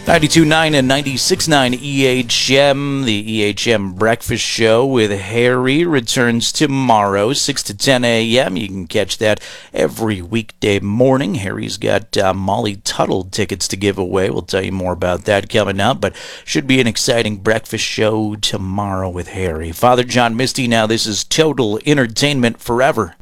92.9 and 96.9 EHM. The EHM Breakfast Show with Harry returns tomorrow, 6 to 10 a.m. You can catch that every weekday morning. Harry's got Molly Tuttle tickets to give away. We'll tell you more about that coming up, but should be an exciting breakfast show tomorrow with Harry. Father John Misty, now this is Total Entertainment Forever.